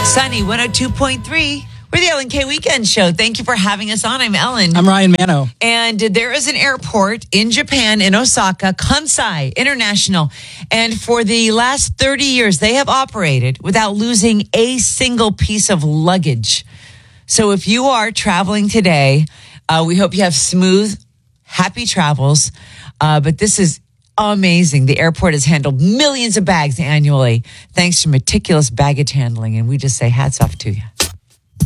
Sunny 102.3. We're the Ellen K Weekend Show. Thank you for having us on. I'm Ellen. I'm Ryan Mano. And there is an airport in Japan, in Osaka, Kansai International. And for the last 30 years, they have operated without losing a single piece of luggage. So if you are traveling today, we hope you have smooth, happy travels. But this is amazing. The airport has handled millions of bags annually thanks to meticulous baggage handling. And we just say hats off to you.